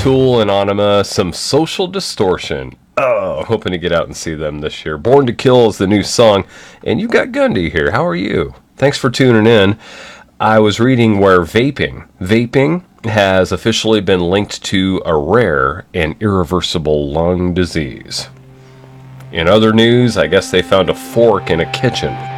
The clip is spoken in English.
Tool, Anonymous, some Social Distortion. Oh, hoping to get out and see them this year. Born to Kill is the new song, and you got Gundy here. How are you? Thanks for tuning in. I was reading where vaping has officially been linked to a rare and irreversible lung disease. In other news, I guess they found a fork in a kitchen.